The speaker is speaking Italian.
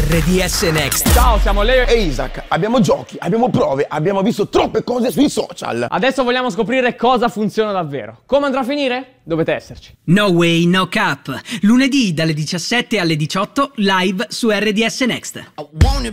RDS Next. Ciao, siamo Leo e Isaac. Abbiamo giochi, abbiamo prove, abbiamo visto troppe cose sui social. Adesso vogliamo scoprire cosa funziona davvero. Come andrà a finire? Dovete esserci. No Way, No Cap. Lunedì dalle 17 alle 18 live su RDS Next.